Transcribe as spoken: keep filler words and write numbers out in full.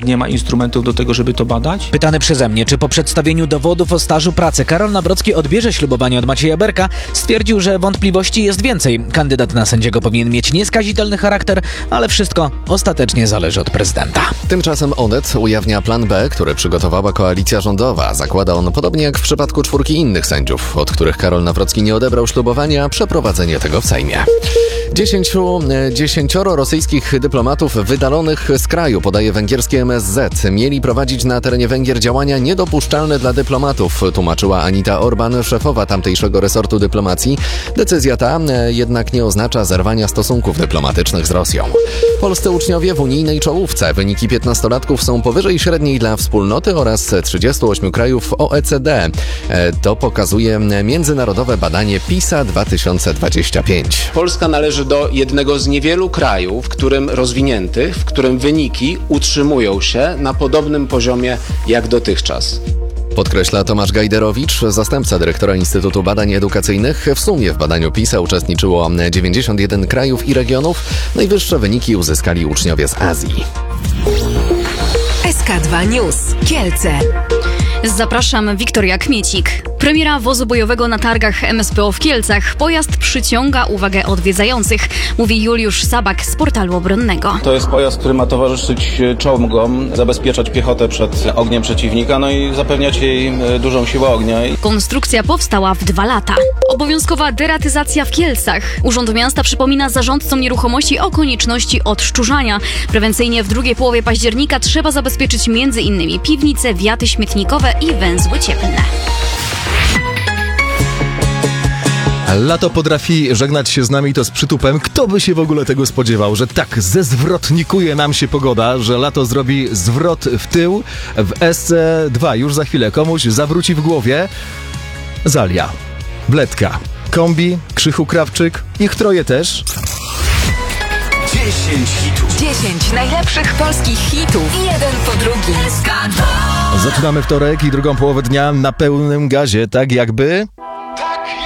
nie ma instrumentów do tego, żeby to badać. Pytany przeze mnie, czy po przedstawieniu dowodów o stażu pracy Karol Nawrocki odbierze ślubowanie od Macieja Berka, stwierdził, że wątpliwości jest więcej. Kandydat na sędziego powinien mieć nieskazitelny charakter, ale wszystko ostatecznie zależy od prezydenta. Tymczasem Onet ujawnia plan B, który przygotowała koalicja rządowa. Zakłada on, podobnie jak w przypadku czwórki innych sędziów, od których Karol Nawrocki nie odebrał ślubowania, przeprowadzenie tego w Sejmie. Dziesięciu, dziesięcioro rosyjskich dyplomatów wydalonych z kraju, podaje węgierskie M S Z. Mieli prowadzić na terenie Węgier działania niedopuszczalne dla dyplomatów, tłumaczyła Anita Orban, szefowa tamtejszego resortu dyplomacji. Decyzja ta jednak nie oznacza zerwania stosunków dyplomatycznych z Rosją. Polscy uczniowie w unijnej czołówce. Wyniki piętnastolatków są powyżej średniej dla wspólnoty oraz trzydziestu ośmiu krajów O E C D. To pokazuje międzynarodowe badanie PISA dwa tysiące dwadzieścia pięć. Polska należy do jednego z niewielu krajów, w którym rozwiniętych, w którym wyniki utrzymują się na podobnym poziomie jak dotychczas. Podkreśla Tomasz Gajderowicz, zastępca dyrektora Instytutu Badań Edukacyjnych. W sumie w badaniu PISA uczestniczyło dziewięćdziesiąt jeden krajów i regionów. Najwyższe wyniki uzyskali uczniowie z Azji. S K dwa News. Kielce. Zapraszam, Wiktoria Kmiecik. Premiera wozu bojowego na targach M S P O w Kielcach. Pojazd przyciąga uwagę odwiedzających, mówi Juliusz Sabak z portalu obronnego. To jest pojazd, który ma towarzyszyć czołgom, zabezpieczać piechotę przed ogniem przeciwnika, no i zapewniać jej dużą siłę ognia. Konstrukcja powstała w dwa lata. Obowiązkowa deratyzacja w Kielcach. Urząd Miasta przypomina zarządcom nieruchomości o konieczności odszczurzania. Prewencyjnie w drugiej połowie października trzeba zabezpieczyć między innymi piwnice, wiaty śmietnikowe i węzły cieplne. Lato potrafi żegnać się z nami to z przytupem. Kto by się w ogóle tego spodziewał, że tak zezwrotnikuje nam się pogoda, że lato zrobi zwrot w tył w S C dwa. Już za chwilę komuś zawróci w głowie Zalia, Bledka, Kombi, Krzychu Krawczyk, ich troje też. dziesięć hitów. dziesięć najlepszych polskich hitów. Jeden po drugim. S K dwa. Zaczynamy wtorek i drugą połowę dnia na pełnym gazie, tak jakby...